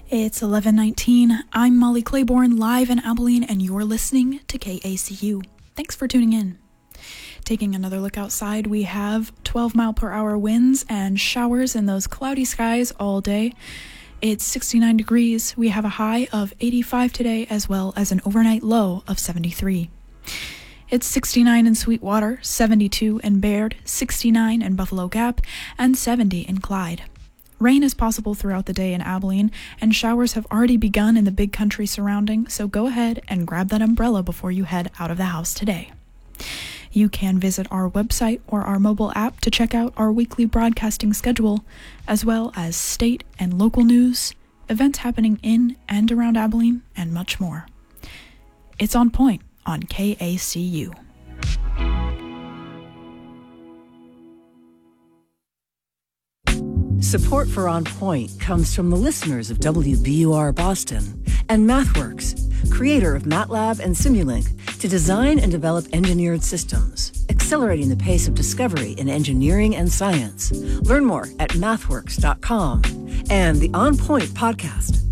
It's 11:19. I'm Molly Claiborne, live in Abilene, and you're listening to KACU. Thanks for tuning in. Taking another look outside, we have 12-mile-per-hour winds and showers in those cloudy skies all day. It's 69 degrees. We have a high of 85 today, as well as an overnight low of 73. It's 69 in Sweetwater, 72 in Baird, 69 in Buffalo Gap, and 70 in Clyde. Rain is possible throughout the day in Abilene, and showers have already begun in the big country surrounding, so go ahead and grab that umbrella before you head out of the house today. You can visit our website or our mobile app to check out our weekly broadcasting schedule, as well as state and local news, events happening in and around Abilene, and much more. It's On Point on KACU. Support for On Point comes from the listeners of WBUR Boston and MathWorks, creator of MATLAB and Simulink, to design and develop engineered systems, accelerating the pace of discovery in engineering and science. Learn more at mathworks.com and the On Point podcast.